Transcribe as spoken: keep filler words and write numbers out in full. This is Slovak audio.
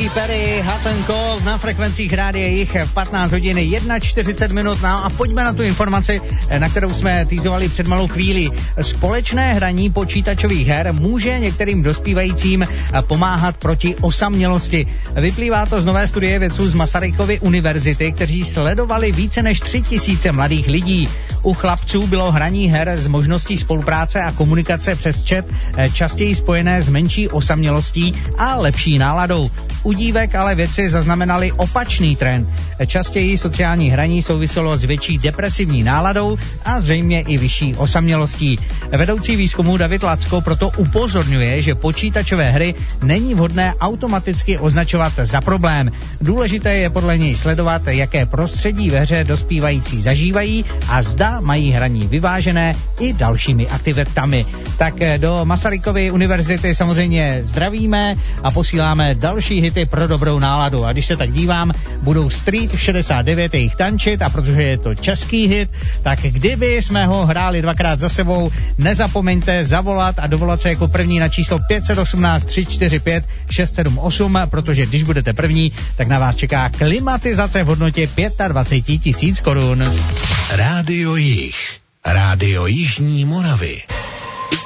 Katy Perry, Hot and Cold na frekvencích rádia Jich v patnáct hodin čtyřicet jedna minut. No a pojďme na tu informaci, na kterou jsme týzovali před malou chvílí. Společné hraní počítačových her může některým dospívajícím pomáhat proti osamělosti. Vyplývá to z nové studie vědců z Masarykovy univerzity, kteří sledovali více než tři tisíce mladých lidí. U chlapců bylo hraní her s možností spolupráce a komunikace přes chat častěji spojené s menší osamělostí a lepší náladou. U dívek ale vědci zaznamenali opačný trend. Častěji sociální hraní souviselo s větší depresivní náladou a zřejmě i vyšší osamělostí. Vedoucí výzkumu David Lacko proto upozorňuje, že počítačové hry není vhodné automaticky označovat za problém. Důležité je podle něj sledovat, jaké prostředí ve hře dospívající zažívají a zda mají hraní vyvážené i dalšími aktivitami. Tak do Masarykovy univerzity samozřejmě zdravíme a posíláme další hity pro dobrou náladu. A když se tak dívám, budou Street šedesát devět jejich tančit, a protože je to český hit, tak kdyby jsme ho hráli dvakrát za sebou, nezapomeňte zavolat a dovolat se jako první na číslo pět jedna osm tři čtyři pět šest sedm osm, protože když budete první, tak na vás čeká klimatizace v hodnotě dvacet pět tisíc korun. Rádio Jich, Rádio Jižní Moravy.